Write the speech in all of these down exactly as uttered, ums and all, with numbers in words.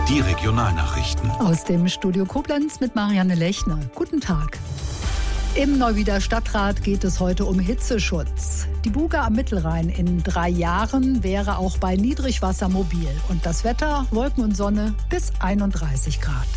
Die Regionalnachrichten. Aus dem Studio Koblenz mit Marianne Lechner. Guten Tag. Im Neuwieder Stadtrat geht es heute um Hitzeschutz. Die Buga am Mittelrhein in drei Jahren wäre auch bei Niedrigwasser mobil. Und das Wetter, Wolken und Sonne bis einunddreißig Grad.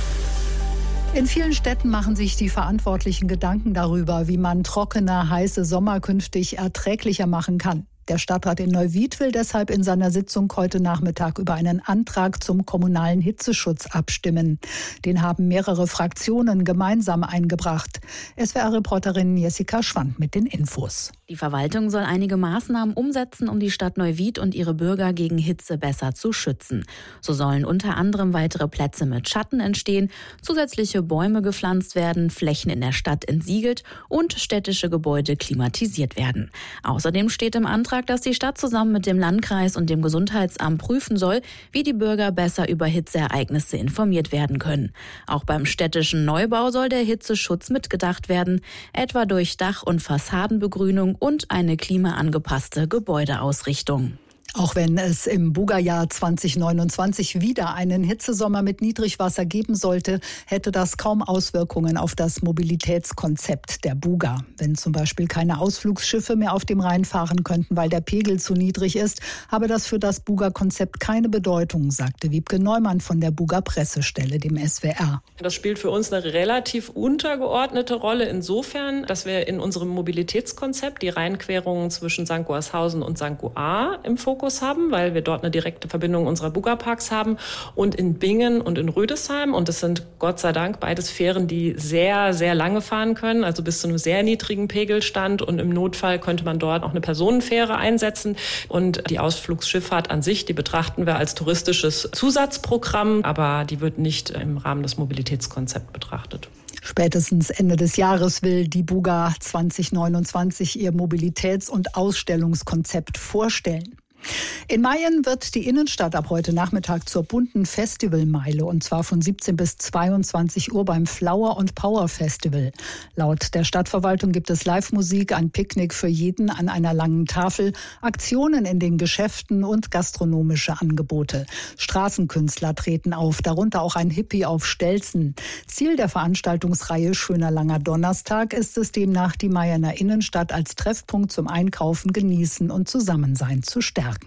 In vielen Städten machen sich die Verantwortlichen Gedanken darüber, wie man trockene, heiße Sommer künftig erträglicher machen kann. Der Stadtrat in Neuwied will deshalb in seiner Sitzung heute Nachmittag über einen Antrag zum kommunalen Hitzeschutz abstimmen. Den haben mehrere Fraktionen gemeinsam eingebracht. S W R-Reporterin Jessica Schwand mit den Infos. Die Verwaltung soll einige Maßnahmen umsetzen, um die Stadt Neuwied und ihre Bürger gegen Hitze besser zu schützen. So sollen unter anderem weitere Plätze mit Schatten entstehen, zusätzliche Bäume gepflanzt werden, Flächen in der Stadt entsiegelt und städtische Gebäude klimatisiert werden. Außerdem steht im Antrag, dass die Stadt zusammen mit dem Landkreis und dem Gesundheitsamt prüfen soll, wie die Bürger besser über Hitzeereignisse informiert werden können. Auch beim städtischen Neubau soll der Hitzeschutz mitgedacht werden, etwa durch Dach- und Fassadenbegrünung und eine klimaangepasste Gebäudeausrichtung. Auch wenn es im Buga-Jahr zwanzig neunundzwanzig wieder einen Hitzesommer mit Niedrigwasser geben sollte, hätte das kaum Auswirkungen auf das Mobilitätskonzept der Buga. Wenn zum Beispiel keine Ausflugsschiffe mehr auf dem Rhein fahren könnten, weil der Pegel zu niedrig ist, habe das für das Buga-Konzept keine Bedeutung, sagte Wiebke Neumann von der Buga-Pressestelle, dem S W R. Das spielt für uns eine relativ untergeordnete Rolle insofern, dass wir in unserem Mobilitätskonzept die Rheinquerungen zwischen Sankt Goarshausen und Sankt Goar im Fokus haben, weil wir dort eine direkte Verbindung unserer Buga-Parks haben, und in Bingen und in Rüdesheim. Und das sind Gott sei Dank beides Fähren, die sehr, sehr lange fahren können, also bis zu einem sehr niedrigen Pegelstand. Und im Notfall könnte man dort auch eine Personenfähre einsetzen. Und die Ausflugsschifffahrt an sich, die betrachten wir als touristisches Zusatzprogramm, aber die wird nicht im Rahmen des Mobilitätskonzepts betrachtet. Spätestens Ende des Jahres will die Buga zwanzig neunundzwanzig ihr Mobilitäts- und Ausstellungskonzept vorstellen. In Mayen wird die Innenstadt ab heute Nachmittag zur bunten Festivalmeile, und zwar von siebzehn bis zweiundzwanzig Uhr beim Flower und Power Festival. Laut der Stadtverwaltung gibt es Live-Musik, ein Picknick für jeden an einer langen Tafel, Aktionen in den Geschäften und gastronomische Angebote. Straßenkünstler treten auf, darunter auch ein Hippie auf Stelzen. Ziel der Veranstaltungsreihe Schöner langer Donnerstag ist es demnach, die Mayener Innenstadt als Treffpunkt zum Einkaufen, Genießen und Zusammensein zu stärken.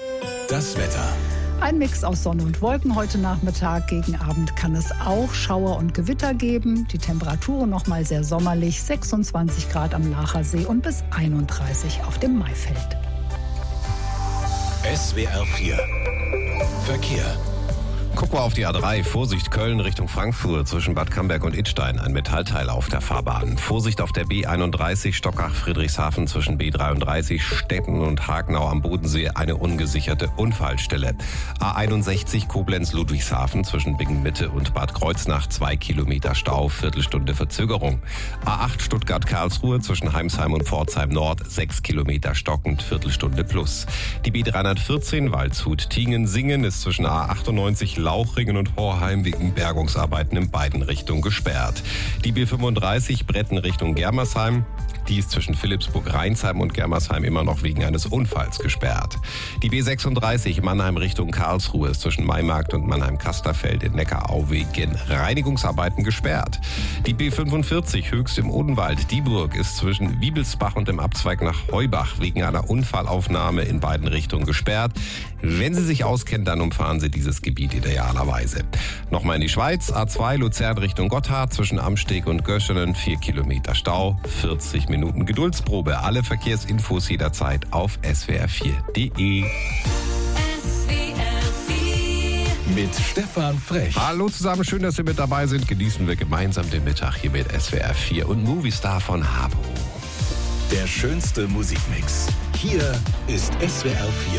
Das Wetter. Ein Mix aus Sonne und Wolken heute Nachmittag. Gegen Abend kann es auch Schauer und Gewitter geben. Die Temperaturen noch mal sehr sommerlich, sechsundzwanzig Grad am Lachersee und bis einunddreißig auf dem Maifeld. S W R vier Verkehr. Guck mal auf die A drei. Vorsicht, Köln Richtung Frankfurt zwischen Bad Camberg und Idstein. Ein Metallteil auf der Fahrbahn. Vorsicht auf der B einunddreißig Stockach-Friedrichshafen zwischen B dreiunddreißig Stetten und Hagenau am Bodensee. Eine ungesicherte Unfallstelle. A einundsechzig Koblenz-Ludwigshafen zwischen Bingen-Mitte und Bad Kreuznach. Zwei Kilometer Stau, Viertelstunde Verzögerung. A acht Stuttgart-Karlsruhe zwischen Heimsheim und Pforzheim Nord. Sechs Kilometer stockend, Viertelstunde plus. Die B dreihundertvierzehn Waldshut-Tingen-Singen ist zwischen A achtundneunzig Lauchringen und Horheim wegen Bergungsarbeiten in beiden Richtungen gesperrt. Die B fünfunddreißig Bretten Richtung Germersheim, die ist zwischen Philippsburg-Rheinsheim und Germersheim immer noch wegen eines Unfalls gesperrt. Die B sechsunddreißig Mannheim Richtung Karlsruhe ist zwischen Maimarkt und Mannheim-Kasterfeld in Neckarau wegen Reinigungsarbeiten gesperrt. Die B fünfundvierzig Höchst im Odenwald Dieburg ist zwischen Wiebelsbach und dem Abzweig nach Heubach wegen einer Unfallaufnahme in beiden Richtungen gesperrt. Wenn Sie sich auskennen, dann umfahren Sie dieses Gebiet idealerweise. Nochmal in die Schweiz. A zwei Luzern Richtung Gotthard zwischen Amsteg und Göschenen. Vier Kilometer Stau, vierzig Minuten Geduldsprobe. Alle Verkehrsinfos jederzeit auf S W R vier Punkt de. Mit Stefan Frech. Hallo zusammen, schön, dass Sie mit dabei sind. Genießen wir gemeinsam den Mittag hier mit S W R vier und Movistar von Habo. Der schönste Musikmix. Hier ist S W R vier.